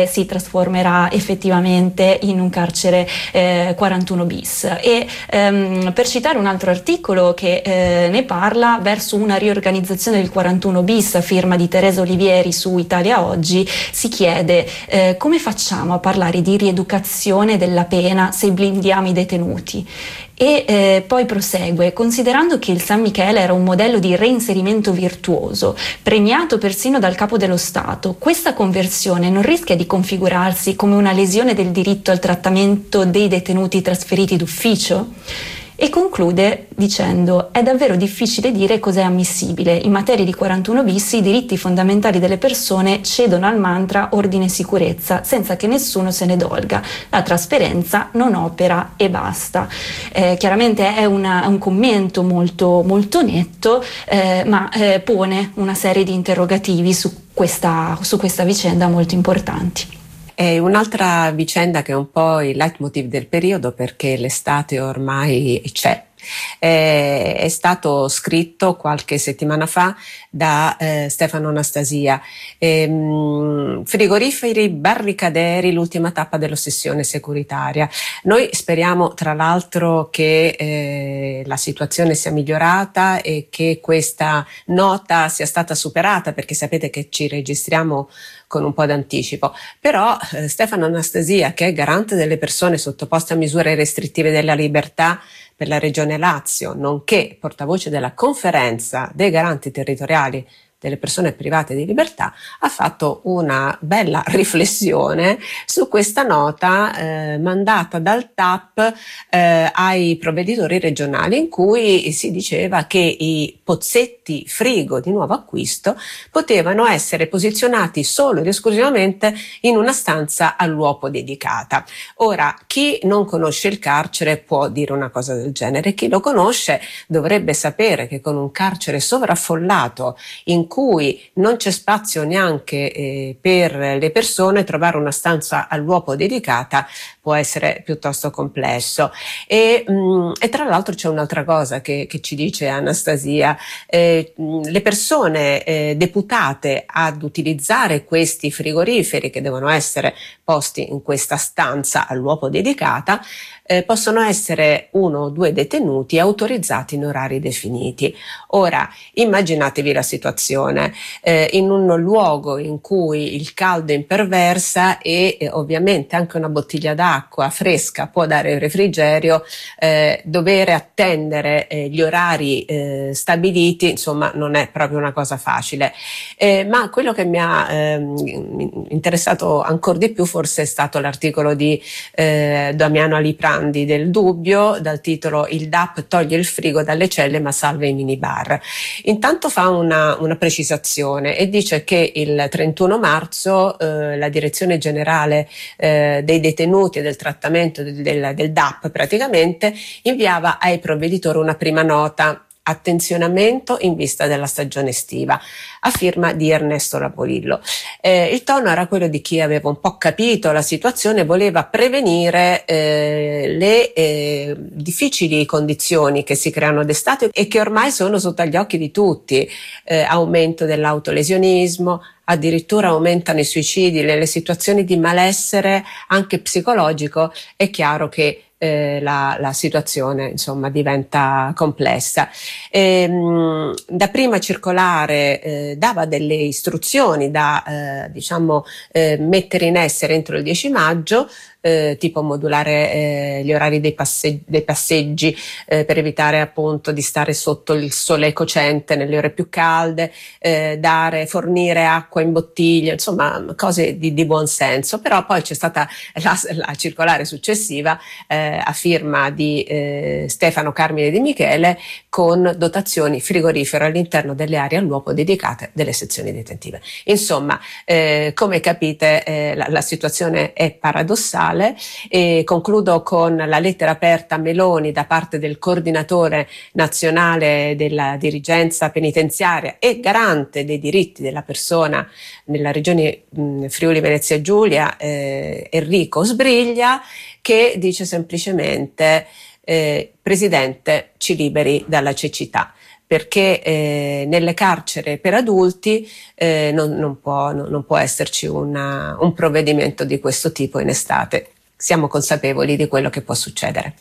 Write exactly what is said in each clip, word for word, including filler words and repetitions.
si trasformerà effettivamente in un carcere eh, quarantuno bis. E ehm, per citare un altro articolo che eh, ne parla, verso una riorganizzazione del quarantuno bis a firma di Teresa Olivieri su Italia Oggi, si chiede eh, come facciamo a parlare di rieducazione della pena se blindiamo i detenuti. E eh, poi prosegue: considerando che il San Michele era un modello di reinserimento virtuoso, premiato persino dal Capo dello Stato, questa conversione non rischia di configurarsi come una lesione del diritto al trattamento dei detenuti trasferiti d'ufficio? E conclude dicendo: è davvero difficile dire cos'è ammissibile. In materia di quarantuno bis i diritti fondamentali delle persone cedono al mantra ordine e sicurezza senza che nessuno se ne dolga. La trasparenza non opera e basta. Eh, chiaramente è una, un commento molto, molto netto, eh, ma eh, pone una serie di interrogativi su questa, su questa vicenda molto importanti. È un'altra vicenda che è un po' il leitmotiv del periodo, perché l'estate ormai c'è. Eh, è stato scritto qualche settimana fa da eh, Stefano Anastasia. Ehm, frigoriferi barricaderi, l'ultima tappa dell'ossessione securitaria. Noi speriamo tra l'altro che eh, la situazione sia migliorata e che questa nota sia stata superata, perché sapete che ci registriamo con un po' d'anticipo, però eh, Stefano Anastasia, che è garante delle persone sottoposte a misure restrittive della libertà per la Regione Lazio, nonché portavoce della conferenza dei garanti territoriali delle persone private di libertà, ha fatto una bella riflessione su questa nota eh, mandata dal T A P eh, ai provveditori regionali, in cui si diceva che i pozzetti frigo di nuovo acquisto potevano essere posizionati solo ed esclusivamente in una stanza all'uopo dedicata. Ora, chi non conosce il carcere può dire una cosa del genere, chi lo conosce dovrebbe sapere che con un carcere sovraffollato in cui non c'è spazio neanche eh, per le persone, trovare una stanza all'uopo dedicata può essere piuttosto complesso. E, mh, e tra l'altro c'è un'altra cosa che, che ci dice Anastasia: eh, mh, le persone eh, deputate ad utilizzare questi frigoriferi, che devono essere posti in questa stanza all'uopo dedicata, eh, possono essere uno o due detenuti autorizzati in orari definiti. Ora, immaginatevi la situazione, eh, in un luogo in cui il caldo imperversa e eh, ovviamente anche una bottiglia d'acqua fresca può dare refrigerio, eh, dover attendere eh, gli orari eh, stabiliti, insomma, non è proprio una cosa facile. Eh, ma quello che mi ha ehm, interessato ancora di più forse è stato l'articolo di eh, Damiano Aliprandi del Dubbio, dal titolo "Il D A P toglie il frigo dalle celle ma salva i minibar". Intanto fa una, una precisazione e dice che il trentuno marzo eh, la Direzione Generale eh, dei Detenuti e del Trattamento del, del, del D A P praticamente inviava ai provveditori una prima nota: attenzionamento in vista della stagione estiva, a firma di Ernesto Rapolillo. Eh, il tono era quello di chi aveva un po' capito la situazione, voleva prevenire eh, le eh, difficili condizioni che si creano d'estate e che ormai sono sotto agli occhi di tutti: eh, aumento dell'autolesionismo, addirittura aumentano i suicidi, le, le situazioni di malessere anche psicologico. È chiaro che Eh, la, la situazione insomma diventa complessa. Ehm, da prima circolare eh, dava delle istruzioni da eh, diciamo eh, mettere in essere entro il dieci maggio, eh, tipo modulare eh, gli orari dei, passe- dei passeggi eh, per evitare appunto di stare sotto il sole cocente nelle ore più calde, eh, dare, fornire acqua in bottiglia, insomma cose di, di buon senso. Però poi c'è stata la, la circolare successiva eh, a firma di eh, Stefano Carmine Di Michele, con dotazioni frigorifero all'interno delle aree all'uopo dedicate delle sezioni detentive. Insomma, eh, come capite eh, la, la situazione è paradossale. E concludo con la lettera aperta a Meloni da parte del coordinatore nazionale della dirigenza penitenziaria e garante dei diritti della persona nella regione mh, Friuli Venezia Giulia, eh, Enrico Sbriglia, che dice semplicemente: eh, Presidente, ci liberi dalla cecità. perché eh, nelle carceri per adulti eh, non, non, può, non, non può esserci una, un provvedimento di questo tipo in estate. Siamo consapevoli di quello che può succedere.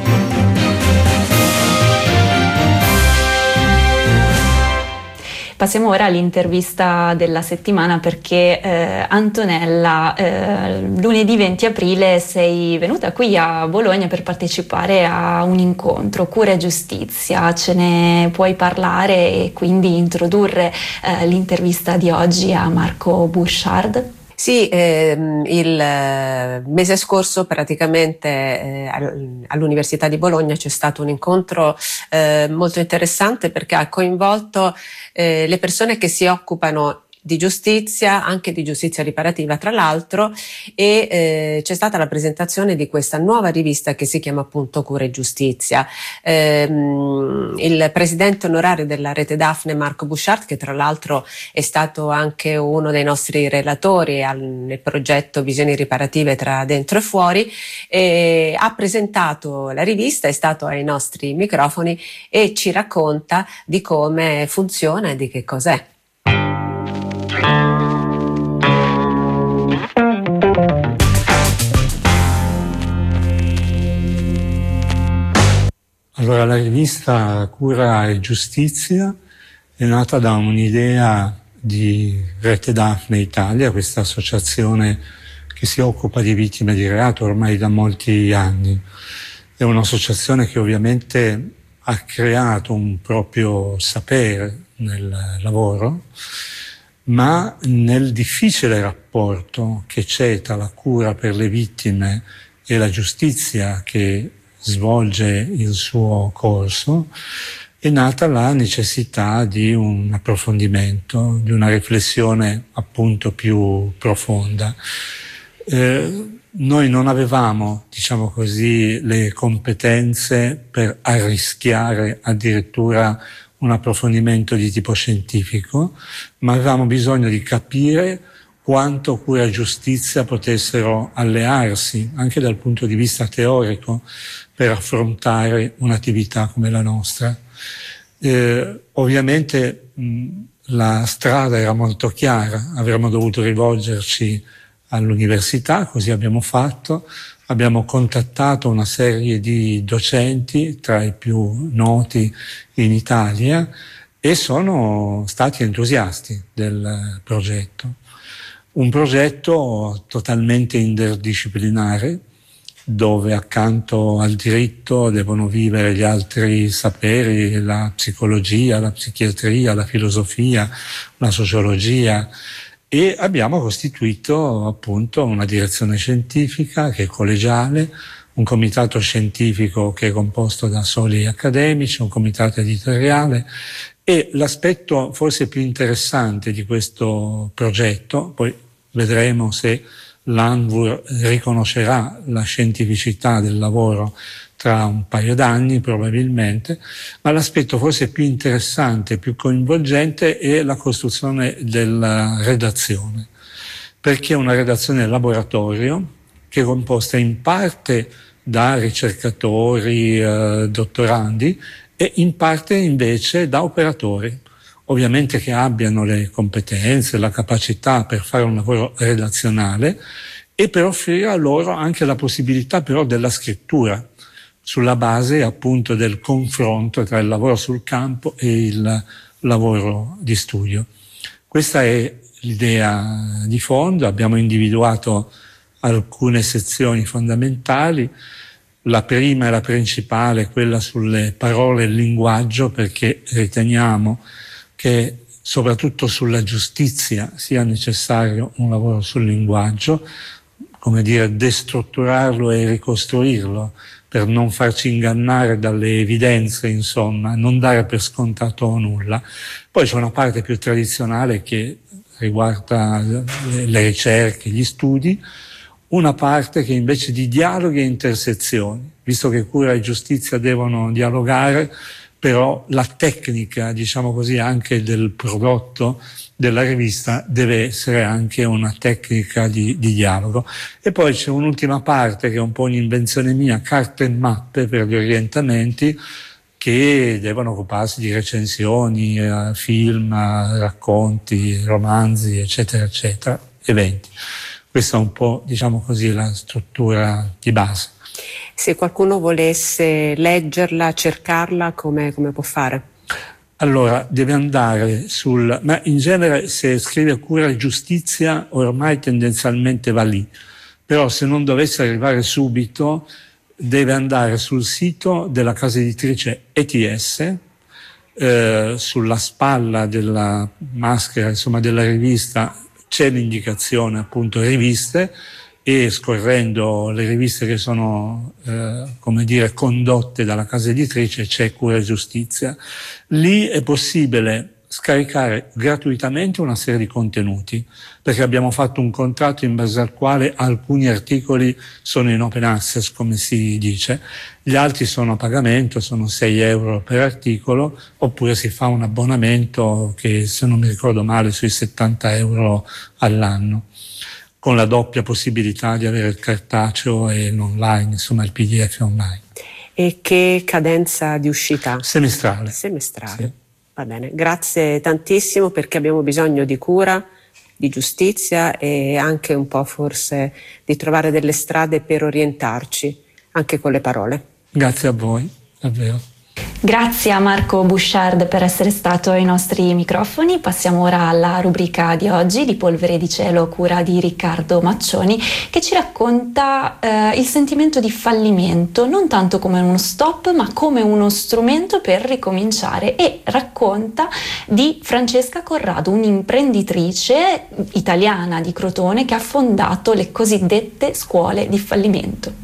Passiamo ora all'intervista della settimana, perché eh, Antonella, eh, lunedì venti aprile sei venuta qui a Bologna per partecipare a un incontro, Cura e Giustizia. Ce ne puoi parlare e quindi introdurre eh, l'intervista di oggi a Marco Burchard? Sì, ehm, il mese scorso praticamente eh, all'Università di Bologna c'è stato un incontro eh, molto interessante, perché ha coinvolto eh, le persone che si occupano di giustizia, anche di giustizia riparativa tra l'altro, e eh, c'è stata la presentazione di questa nuova rivista che si chiama appunto Cura e Giustizia. Ehm, il presidente onorario della Rete Daphne, Marco Burchard, che tra l'altro è stato anche uno dei nostri relatori al, nel progetto Visioni riparative tra dentro e fuori, eh, ha presentato la rivista, è stato ai nostri microfoni e ci racconta di come funziona e di che cos'è. Allora, la rivista Cura e Giustizia è nata da un'idea di Rete Daphne Italia, questa associazione che si occupa di vittime di reato ormai da molti anni. È un'associazione che ovviamente ha creato un proprio sapere nel lavoro, ma nel difficile rapporto che c'è tra la cura per le vittime e la giustizia che svolge il suo corso, è nata la necessità di un approfondimento, di una riflessione appunto più profonda. Eh, noi non avevamo, diciamo così, le competenze per arrischiare addirittura un approfondimento di tipo scientifico, ma avevamo bisogno di capire quanto Cura e Giustizia potessero allearsi, anche dal punto di vista teorico, per affrontare un'attività come la nostra. Eh, ovviamente mh, la strada era molto chiara, avremmo dovuto rivolgerci all'università, così abbiamo fatto. Abbiamo contattato una serie di docenti, tra i più noti in Italia, e sono stati entusiasti del progetto. Un progetto totalmente interdisciplinare, dove accanto al diritto devono vivere gli altri saperi, la psicologia, la psichiatria, la filosofia, la sociologia, e abbiamo costituito appunto una direzione scientifica che è collegiale, un comitato scientifico che è composto da soli accademici, un comitato editoriale, e l'aspetto forse più interessante di questo progetto, poi vedremo se l'ANVUR riconoscerà la scientificità del lavoro tra un paio d'anni probabilmente, ma l'aspetto forse più interessante, più coinvolgente è la costruzione della redazione, perché è una redazione laboratorio che è composta in parte da ricercatori, eh, dottorandi, e in parte invece da operatori, ovviamente che abbiano le competenze, la capacità per fare un lavoro redazionale e per offrire a loro anche la possibilità però della scrittura, sulla base appunto del confronto tra il lavoro sul campo e il lavoro di studio. Questa è l'idea di fondo. Abbiamo individuato alcune sezioni fondamentali. La prima e la principale è quella sulle parole e il linguaggio, perché riteniamo che soprattutto sulla giustizia sia necessario un lavoro sul linguaggio, come dire, destrutturarlo e ricostruirlo per non farci ingannare dalle evidenze, insomma, non dare per scontato nulla. Poi c'è una parte più tradizionale che riguarda le ricerche, gli studi, una parte che invece di dialoghi e intersezioni, visto che cura e giustizia devono dialogare, però la tecnica, diciamo così, anche del prodotto della rivista deve essere anche una tecnica di, di dialogo. E poi c'è un'ultima parte che è un po' un'invenzione mia, carte e mappe per gli orientamenti, che devono occuparsi di recensioni, eh, film, eh, racconti, romanzi, eccetera, eccetera, eventi. Questa è un po', diciamo così, la struttura di base. Se qualcuno volesse leggerla, cercarla, come, come può fare? Allora, deve andare sul... ma in genere se scrive Cura e Giustizia ormai tendenzialmente va lì, però se non dovesse arrivare subito deve andare sul sito della casa editrice E T S, eh, sulla spalla della maschera, insomma, della rivista c'è l'indicazione appunto riviste, e scorrendo le riviste che sono eh, come dire condotte dalla casa editrice c'è Cura e Giustizia. Lì è possibile scaricare gratuitamente una serie di contenuti, perché abbiamo fatto un contratto in base al quale alcuni articoli sono in open access, come si dice, gli altri sono a pagamento, sono sei euro per articolo, oppure si fa un abbonamento che, se non mi ricordo male, sui settanta euro all'anno, con la doppia possibilità di avere il cartaceo e l'online, insomma il P D F online. E che cadenza di uscita? Semestrale. Semestrale. Sì. Va bene, grazie tantissimo, perché abbiamo bisogno di cura, di giustizia e anche un po' forse di trovare delle strade per orientarci, anche con le parole. Grazie a voi, davvero. Grazie a Marco Bouchard per essere stato ai nostri microfoni. Passiamo ora alla rubrica di oggi di Polvere di Cielo, cura di Riccardo Maccioni, che ci racconta eh, il sentimento di fallimento, non tanto come uno stop ma come uno strumento per ricominciare, e racconta di Francesca Corrado, un'imprenditrice italiana di Crotone che ha fondato le cosiddette scuole di fallimento.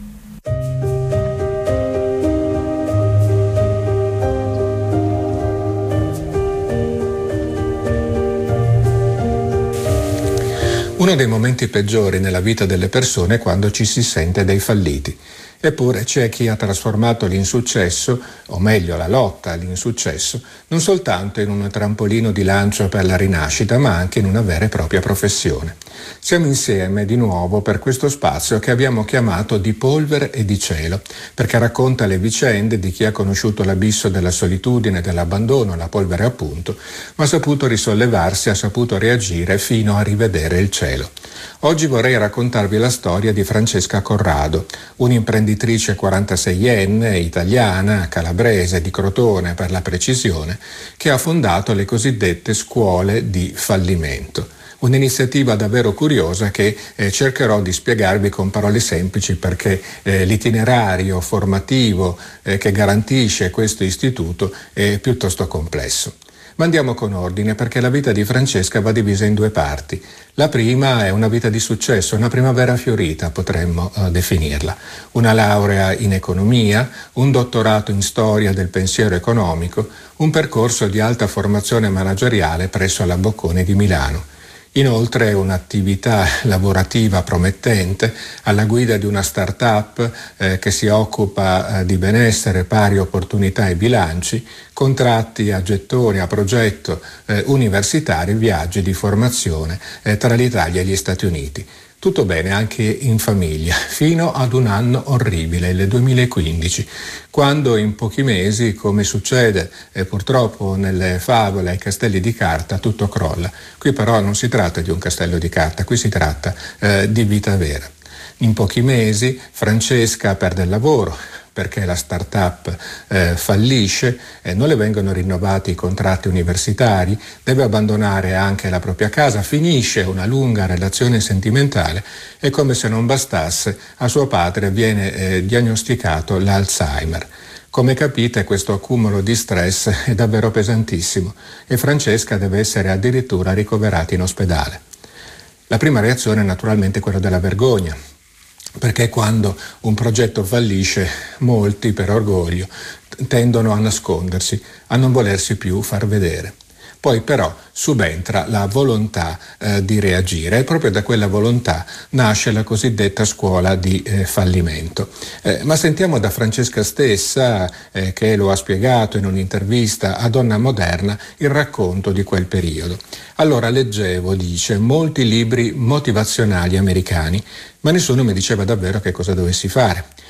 Uno dei momenti peggiori nella vita delle persone è quando ci si sente dei falliti. Eppure c'è chi ha trasformato l'insuccesso, o meglio la lotta all'insuccesso, non soltanto in un trampolino di lancio per la rinascita, ma anche in una vera e propria professione. Siamo insieme di nuovo per questo spazio che abbiamo chiamato Di Polvere e di Cielo, perché racconta le vicende di chi ha conosciuto l'abisso della solitudine, dell'abbandono, la polvere appunto, ma ha saputo risollevarsi, ha saputo reagire fino a rivedere il cielo. Oggi vorrei raccontarvi la storia di Francesca Corrado, un'imprenditrice quarantaseienne, italiana, calabrese, di Crotone per la precisione, che ha fondato le cosiddette scuole di fallimento. Un'iniziativa davvero curiosa che eh, cercherò di spiegarvi con parole semplici, perché eh, l'itinerario formativo eh, che garantisce questo istituto è piuttosto complesso. Ma andiamo con ordine, perché la vita di Francesca va divisa in due parti. La prima è una vita di successo, una primavera fiorita potremmo uh, definirla. Una laurea in economia, un dottorato in storia del pensiero economico, un percorso di alta formazione manageriale presso la Bocconi di Milano. Inoltre un'attività lavorativa promettente alla guida di una start-up eh, che si occupa eh, di benessere, pari opportunità e bilanci, contratti a gettone, a progetto, eh, universitari, viaggi di formazione eh, tra l'Italia e gli Stati Uniti. Tutto bene anche in famiglia, fino ad un anno orribile, il duemilaquindici, quando in pochi mesi, come succede eh, purtroppo nelle favole ai castelli di carta, tutto crolla. Qui però non si tratta di un castello di carta, qui si tratta eh, di vita vera. In pochi mesi Francesca perde il lavoro, perché la start-up eh, fallisce, eh, non le vengono rinnovati i contratti universitari, deve abbandonare anche la propria casa, finisce una lunga relazione sentimentale e, come se non bastasse, a suo padre viene eh, diagnosticato l'Alzheimer. Come capite, questo accumulo di stress è davvero pesantissimo e Francesca deve essere addirittura ricoverata in ospedale. La prima reazione è naturalmente quella della vergogna, perché quando un progetto fallisce molti, per orgoglio, tendono a nascondersi, a non volersi più far vedere. Poi però subentra la volontà eh, di reagire e proprio da quella volontà nasce la cosiddetta scuola di eh, fallimento. Eh, ma sentiamo da Francesca stessa, eh, che lo ha spiegato in un'intervista a Donna Moderna, il racconto di quel periodo. Allora leggevo, dice, molti libri motivazionali americani, ma nessuno mi diceva davvero che cosa dovessi fare.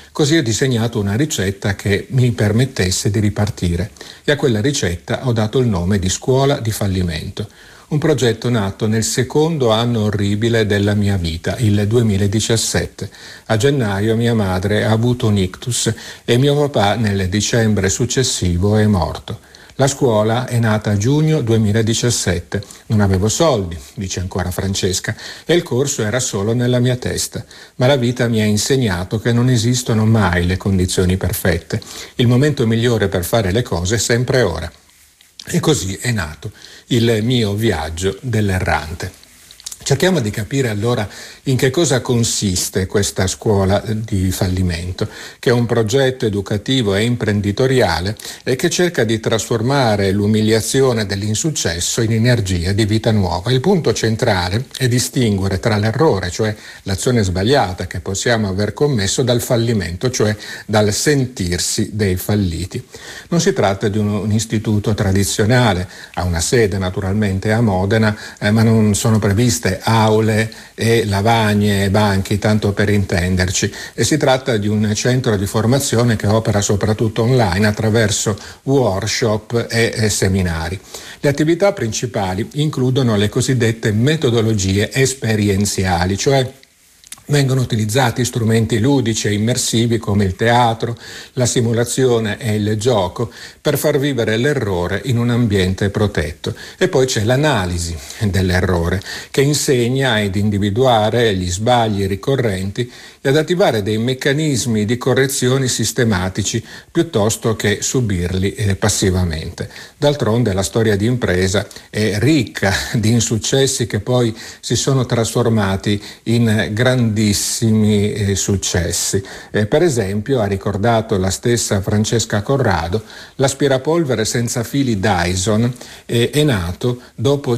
Così ho disegnato una ricetta che mi permettesse di ripartire e a quella ricetta ho dato il nome di Scuola di Fallimento. Un progetto nato nel secondo anno orribile della mia vita, il duemiladiciassette. A gennaio mia madre ha avuto un ictus e mio papà nel dicembre successivo è morto. La scuola è nata a giugno duemiladiciassette. Non avevo soldi, dice ancora Francesca, e il corso era solo nella mia testa. Ma la vita mi ha insegnato che non esistono mai le condizioni perfette. Il momento migliore per fare le cose è sempre ora. E così è nato il mio viaggio dell'errante. Cerchiamo di capire allora in che cosa consiste questa scuola di fallimento, che è un progetto educativo e imprenditoriale e che cerca di trasformare l'umiliazione dell'insuccesso in energia di vita nuova. Il punto centrale è distinguere tra l'errore, cioè l'azione sbagliata che possiamo aver commesso, dal fallimento, cioè dal sentirsi dei falliti. Non si tratta di un, un istituto tradizionale, ha una sede naturalmente a Modena, eh, ma non sono previste aule e lavagne e banchi, tanto per intenderci, e si tratta di un centro di formazione che opera soprattutto online attraverso workshop e, e seminari. Le attività principali includono le cosiddette metodologie esperienziali, cioè vengono utilizzati strumenti ludici e immersivi come il teatro, la simulazione e il gioco per far vivere l'errore in un ambiente protetto. E poi c'è l'analisi dell'errore, che insegna ad individuare gli sbagli ricorrenti e ad attivare dei meccanismi di correzione sistematici piuttosto che subirli eh, passivamente. D'altronde la storia di impresa è ricca di insuccessi che poi si sono trasformati in grandissimi eh, successi. Eh, per esempio, ha ricordato la stessa Francesca Corrado, l'aspirapolvere senza fili Dyson eh, è nato dopo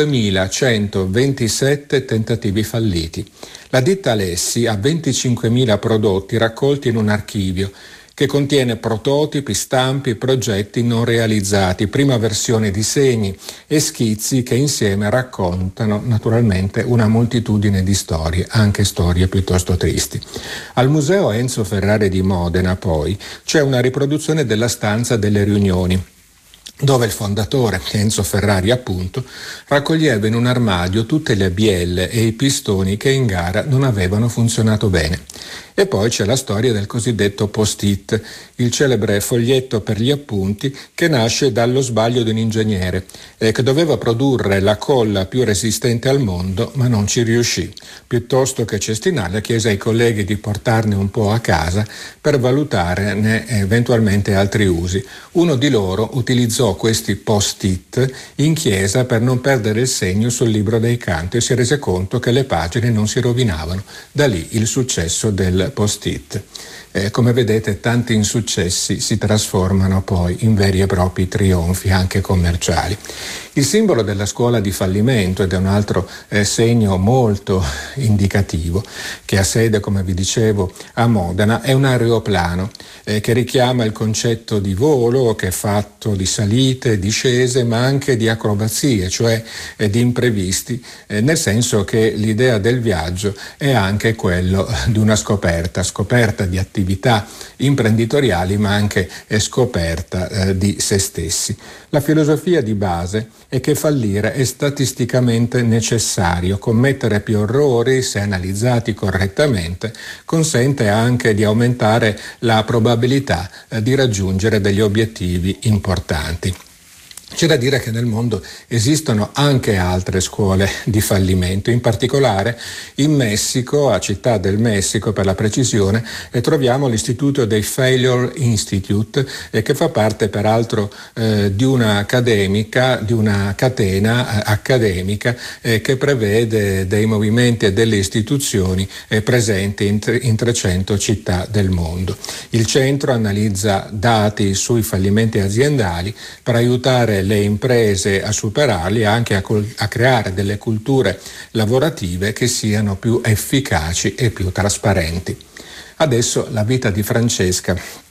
cinquemilacentoventisette tentativi falliti. La ditta Alessi ha venticinquemila prodotti raccolti in un archivio che contiene prototipi, stampi, progetti non realizzati, prima versione disegni e schizzi che insieme raccontano naturalmente una moltitudine di storie, anche storie piuttosto tristi. Al Museo Enzo Ferrari di Modena poi c'è una riproduzione della stanza delle riunioni, dove il fondatore, Enzo Ferrari appunto, raccoglieva in un armadio tutte le bielle e i pistoni che in gara non avevano funzionato bene. E poi c'è la storia del cosiddetto post-it, il celebre foglietto per gli appunti che nasce dallo sbaglio di un ingegnere e che doveva produrre la colla più resistente al mondo, ma non ci riuscì. Piuttosto che cestinarla, chiese ai colleghi di portarne un po' a casa per valutarne eventualmente altri usi. Uno di loro utilizzò questi post-it in chiesa per non perdere il segno sul libro dei canti e si rese conto che le pagine non si rovinavano. Da lì il successo del post-it. Eh, come vedete, tanti insuccessi si trasformano poi in veri e propri trionfi anche commerciali. Il simbolo della scuola di fallimento, ed è un altro eh, segno molto indicativo, che ha sede, come vi dicevo, a Modena, è un aeroplano eh, che richiama il concetto di volo, che è fatto di salite, discese, ma anche di acrobazie, cioè eh, di imprevisti, eh, nel senso che l'idea del viaggio è anche quello di una scoperta, scoperta di attività imprenditoriali, ma anche eh, scoperta eh, di se stessi. La filosofia di base è che fallire è statisticamente necessario. Commettere più errori, se analizzati correttamente, consente anche di aumentare la probabilità eh, di raggiungere degli obiettivi importanti. C'è da dire che nel mondo esistono anche altre scuole di fallimento, in particolare in Messico, a Città del Messico per la precisione, e troviamo l'istituto dei Failure Institute, eh, che fa parte peraltro eh, di una accademica, di una catena eh, accademica eh, che prevede dei movimenti e delle istituzioni eh, presenti in, tre, in trecento città del mondo. Il centro analizza dati sui fallimenti aziendali per aiutare le imprese a superarli e anche a, col- a creare delle culture lavorative che siano più efficaci e più trasparenti. Adesso la vita di Francesca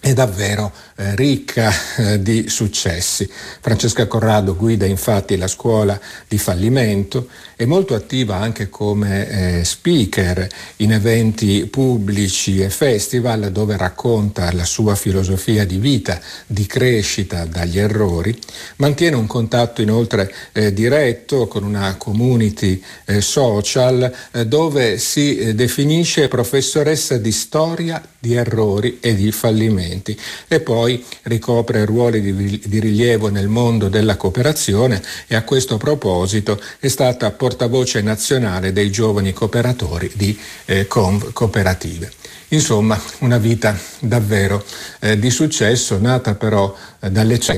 è davvero eh, ricca eh, di successi. Francesca Corrado guida infatti la scuola di fallimento, è molto attiva anche come eh, speaker in eventi pubblici e festival dove racconta la sua filosofia di vita, di crescita dagli errori, mantiene un contatto inoltre eh, diretto con una community eh, social eh, dove si eh, definisce professoressa di storia di errori e di fallimenti e poi ricopre ruoli di, di rilievo nel mondo della cooperazione e a questo proposito è stata portavoce nazionale dei giovani cooperatori di eh, Conv Cooperative. Insomma, una vita davvero eh, di successo, nata però eh, dalle